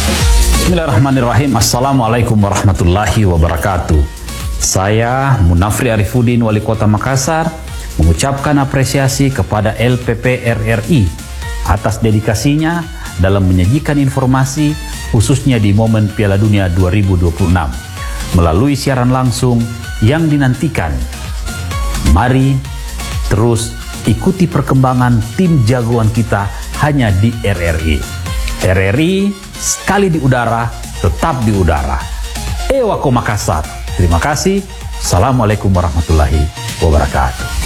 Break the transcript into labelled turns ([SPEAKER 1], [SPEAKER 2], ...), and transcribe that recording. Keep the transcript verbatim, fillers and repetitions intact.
[SPEAKER 1] Bismillahirrahmanirrahim. Assalamualaikum warahmatullahi wabarakatuh. Saya Munafri Arifuddin, Wali Kota Makassar, mengucapkan apresiasi kepada L P P R R I atas dedikasinya dalam menyajikan informasi khususnya di momen Piala Dunia dua ribu dua puluh enam melalui siaran langsung yang dinantikan. Mari terus ikuti perkembangan tim jagoan kita hanya di R R I. R R I sekali di udara, tetap di udara. Ewako Makassar. Terima kasih. Assalamualaikum warahmatullahi wabarakatuh.